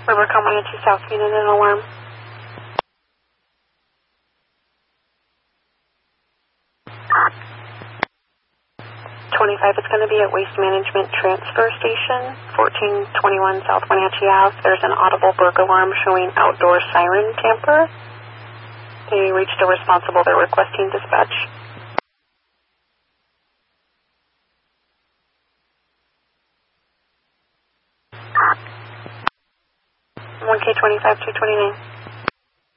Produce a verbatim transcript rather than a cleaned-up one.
River Comanche South Unit and alarm. twenty-five, it's going to be at Waste Management Transfer Station, fourteen twenty-one South Wenatchee Ave. There's an audible burg alarm showing outdoor siren tamper. They reached a responsible. They're requesting dispatch. one K twenty-five two twenty-nine.